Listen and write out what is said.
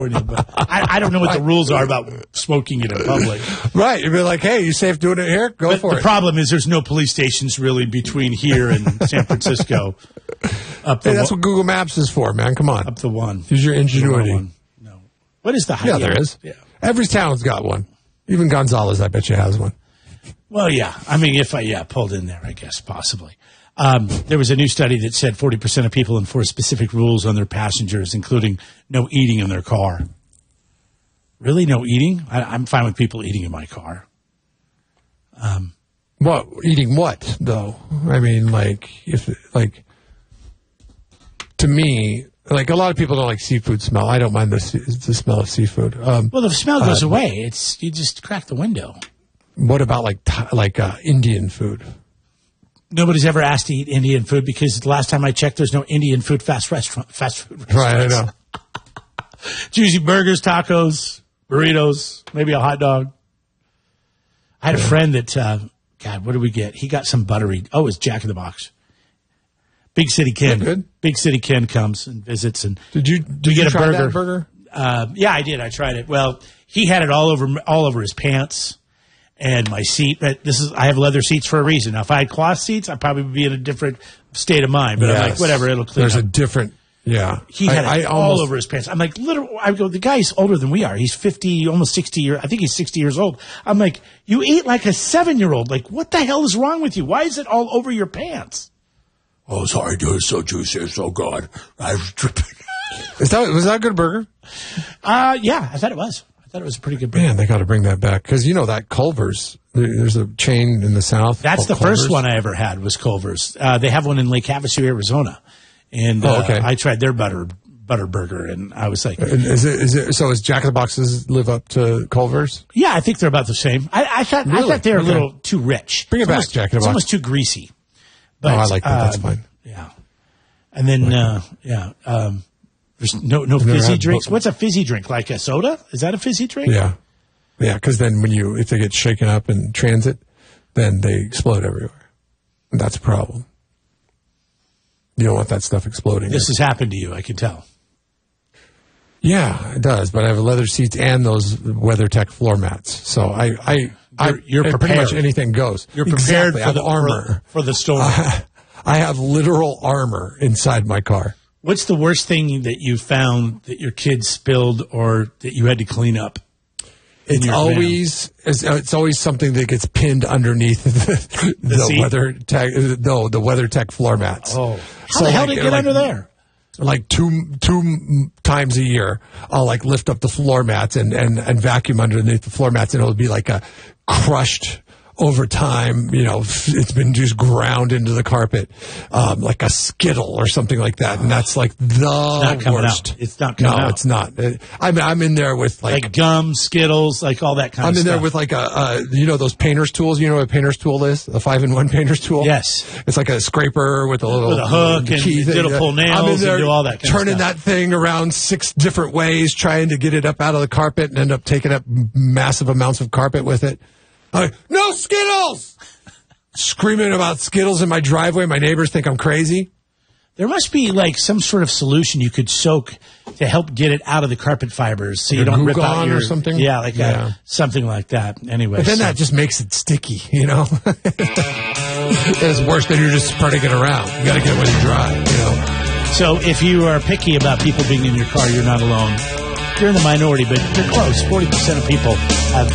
But I don't know what the rules are about smoking it in public. Right. You'd be like, hey, you safe doing it here? Go for it. The problem is there's no police stations really between here and San Francisco. Hey, that's what Google Maps is for, man. Come on. Up the one. Use your ingenuity. No. What is the highway? Yeah, there is. Yeah. Every town's got one. Even Gonzales, I bet you, has one. Well, yeah. I mean, if I pulled in there, I guess, possibly. There was a new study that said 40% of people enforce specific rules on their passengers, including no eating in their car. Really? No eating? I'm fine with people eating in my car. What? Eating what, though? I mean, to me, a lot of people don't like seafood smell. I don't mind the smell of seafood. Well, the smell goes away. You just crack the window. What about Indian food? Nobody's ever asked to eat Indian food because the last time I checked, there's no Indian food fast food restaurants. Right, I know. Juicy burgers, tacos, burritos, maybe a hot dog. I had a friend that, God, what did we get? He got some buttery. Oh, it was Jack in the Box. Big City Ken. Good. Big City Ken comes and visits. And did you get a try burger? That burger? Yeah, I did. I tried it. Well, he had it all over his pants. And my seat, I have leather seats for a reason. Now, if I had cloth seats, I'd probably be in a different state of mind. But I'm like, whatever, it'll clean up. There's a different, yeah. He had it all over his pants. I'm like, I go, the guy's older than we are. He's 50, almost 60 years. I think he's 60 years old. I'm like, you eat like a 7-year-old. Like, what the hell is wrong with you? Why is it all over your pants? Oh, sorry, dude. It's so juicy. It's so good. I was dripping. Was that a good burger? Yeah, I thought it was. I thought it was a pretty good burger. Man, they got to bring that back. Because that Culver's, there's a chain in the South. That's the Culver's. first one I ever had was Culver's. They have one in Lake Havasu, Arizona. And okay. I tried their butter burger, and I was like... So is Jack in the Boxes live up to Culver's? Yeah, I think they're about the same. I thought they were a little too rich. Bring it back, Jack in the Box. It's almost too greasy. But, I like that. That's fine. Yeah. And then, there's no fizzy drinks. What's a fizzy drink? Like a soda? Is that a fizzy drink? Yeah. Yeah, because then if they get shaken up in transit, then they explode everywhere. And that's a problem. You don't want that stuff exploding. This has happened to you, I can tell. Yeah, it does. But I have leather seats and those WeatherTech floor mats. So you're prepared. Pretty much anything goes. You're prepared for the armor. For the storm. I have literal armor inside my car. What's the worst thing that you found that your kids spilled or that you had to clean up? It's always something that gets pinned underneath the WeatherTech floor mats. Oh, how the hell did it get under there? Like two times a year, I'll lift up the floor mats and vacuum underneath the floor mats, and it'll be like a crushed. Over time, it's been just ground into the carpet, like a Skittle or something like that, and that's the worst. It's not coming out. No, it's not. I'm in there with like gum, Skittles, like all that kind of stuff. I'm in there with those painter's tools. You know what a painter's tool is? A 5-in-1 painter's tool. Yes, it's like a scraper with a hook and it'll pull nails. I'm in there and do all that. Turning that thing around 6 different ways, trying to get it up out of the carpet, and end up taking up massive amounts of carpet with it. No Skittles! Screaming about Skittles in my driveway. My neighbors think I'm crazy. There must be some sort of solution you could soak to help get it out of the carpet fibers so you don't rip out or something. Yeah, something like that. Anyway, but then that just makes it sticky. It's worse than you're just spreading it around. You got to get it when you drive. So if you are picky about people being in your car, you're not alone. You're in the minority, but you're close. 40% of people have